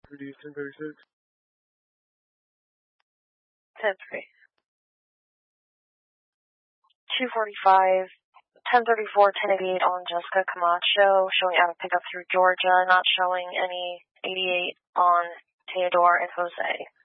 Reduce 1036. 10-3. 245, 1034, 1088 on Jessica Camacho, showing out of pickup through Georgia, not showing any 88 on Theodore and Jose.